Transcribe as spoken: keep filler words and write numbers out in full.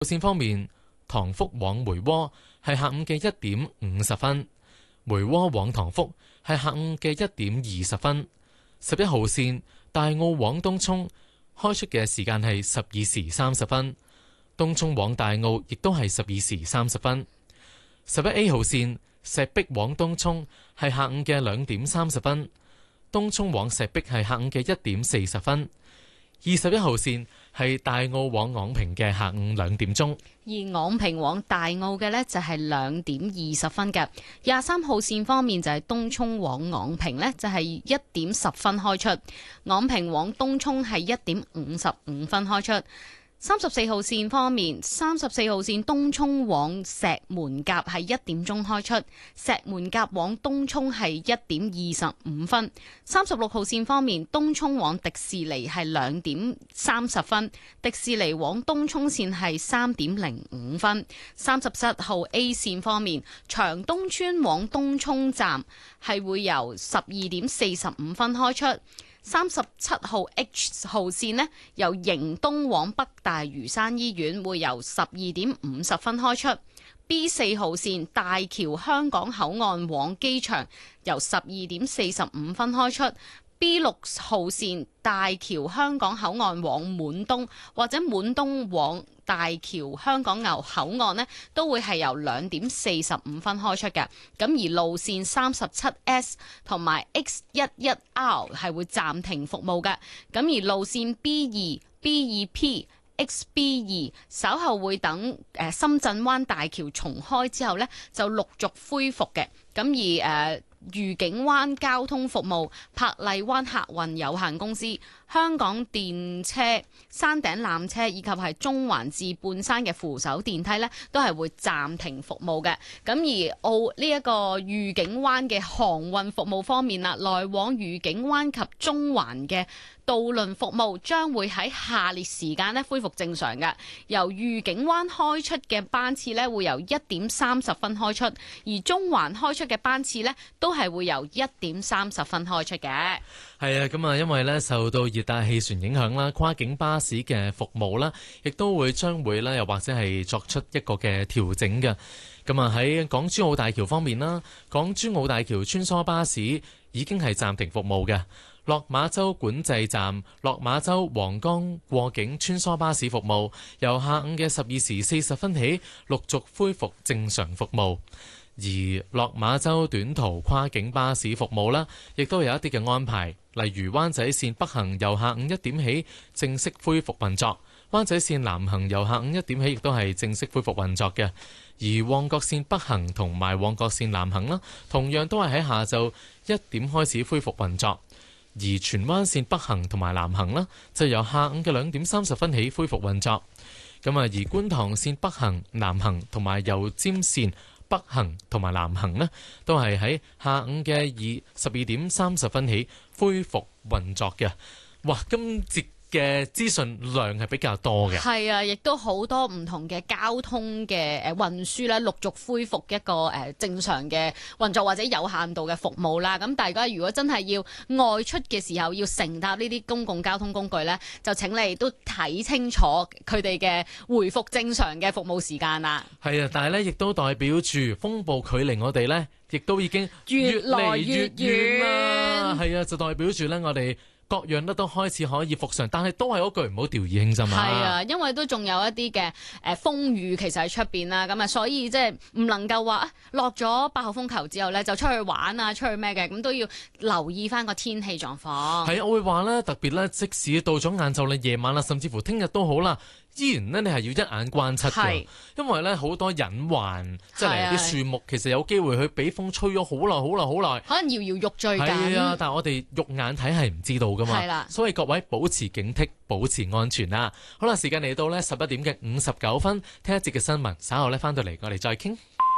線方面，塘福往梅窩係下午嘅一點五十分，梅窩往塘福係下午嘅一點二十分。十一號線大澳往東涌開出嘅時間係十二時三十分，東涌往大澳亦都係十二時三十分。十一 A 號線石壁往東涌係下午嘅兩點三十分，東涌往石壁係下午嘅一點四十分。二十一號線係大澳往昂坪嘅下午兩點鐘， 而昂坪往大澳嘅呢就係兩點二十分嘅。廿三號線方面就係東涌往昂坪呢就係一點十分開出，昂坪往東涌係一點五十五分開出。三十四號線方面，三十四號線東涌往石門甲係一點鐘開出，石門甲往東涌係一點二十五分。三十六號線方面，東涌往迪士尼係兩點三十分，迪士尼往東涌線係三點零五分。三十七號 A 線方面，長東村往東涌站係會由十二點四十五分開出。三十七號 H 號線呢，由迎東往北大嶼山醫院會由十二點五十分開出。B 四號線大橋香港口岸往機場由十二點四十五分開出。B 六號線大橋香港口岸往滿東或者滿東往大橋香港牛口岸呢，都會係由兩點四十五分開出嘅。咁而路線三十七 S 同埋 X 一一 R 係會暫停服務嘅。咁而路線 B 二、B 二 P、X B 二稍後會等誒深圳灣大橋重開之後呢，就陸續恢復嘅。咁而誒。呃愉景灣交通服務、珀麗灣客運有限公司、香港電車、山頂纜車以及係中環至半山嘅扶手電梯呢，都係會暫停服務嘅。咁而澳呢一個愉景灣嘅航運服務方面啦，來往愉景灣及中環嘅渡輪服務將會喺下列時間咧恢復正常嘅。由愉景灣開出嘅班次咧會由一點三十分開出，而中環開出嘅班次咧都係會由一點三十分開出嘅。 係啊，咁啊，因為咧受到熱帶氣旋影響啦，跨境巴士嘅服務啦，亦都會將會咧又或者係作出一個嘅調整嘅。咁啊喺港珠澳大橋方面啦，港珠澳大橋穿梭巴士已經係暫停服務嘅。落馬洲管制站、落馬洲皇崗過境穿梭巴士服務由下午嘅十二時四十分起陸續恢復正常服務，而落馬洲短途跨境巴士服務啦，亦都有一啲嘅安排，例如灣仔線北行由下午一點起正式恢復運作，灣仔線南行由下午一點起亦都係正式恢復運作嘅，而旺角線北行同埋旺角線南行啦，同樣都係喺下晝一點開始恢復運作。而荃灣線北行同埋南行啦，就由下午嘅兩點三十分起恢復運作。咁啊，而觀塘線北行、南行同埋油尖線北行同埋南行呢，都係喺下午嘅二十二點三十分起恢復運作嘅。哇！今節嘅資訊量係比較多嘅， 係啊，亦都好多唔同嘅交通嘅誒運輸咧，陸續恢復一個誒正常嘅運作或者有限度嘅服務啦。咁大家如果真係要外出嘅時候要乘搭呢啲公共交通工具呢，就請你都睇清楚佢哋嘅回復正常嘅服務時間啦。係啊，但係呢亦都代表住風暴距離我哋呢，亦都已經越嚟越遠啦。係啊，就代表住呢我哋各樣咧都開始可以復常，但係都係嗰句唔好掉以輕心啊！ 係啊，因為都仲有一啲嘅誒風雨其實喺出邊啦，咁啊，所以即係唔能夠話啊落咗八號風球之後咧就出去玩啊，出去咩嘅，咁都要留意翻個天氣狀況。係啊， 我會話咧，特別咧，即使到咗晏晝啦、夜晚啦，甚至乎聽日都好啦，依然呢，你係要一眼關七嘅，因為咧好多隱患，即係嚟啲樹木其實有機會去俾風吹咗好耐、好耐、好耐， 可能搖搖欲墜緊。 係啊，但係我哋肉眼睇係唔知道噶嘛。係啦，所以各位保持警惕，保持安全啦。好啦，時間嚟到呢十一點嘅五十九分，聽一節嘅新聞，稍後咧翻到嚟我哋再傾。